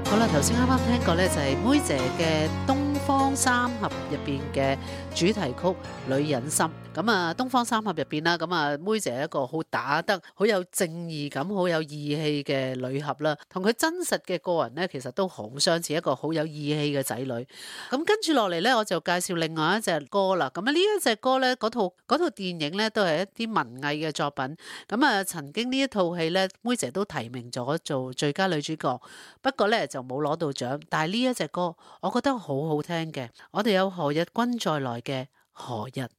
好啦，頭先啱啱聽過咧，就係妹姐嘅《東方三俠》入邊嘅主題曲《女人心》。咁啊，《東方三俠》入邊啦，咁啊，妹姐係一個好打得、好有正義感、好有義氣嘅女俠啦，同佢真實嘅個人咧，其實都好相似，一個好有義氣嘅仔女。咁跟住落嚟咧，我就介紹另外一隻歌啦。咁啊，呢一隻歌咧，嗰套電影咧，都係一啲文藝嘅作品。咁啊，曾經呢一套戲咧，妹姐都提名咗做最佳女主角，不過咧就冇攞到獎。但係呢一隻歌，我覺得好好聽嘅。我哋有何日君再來嘅何日。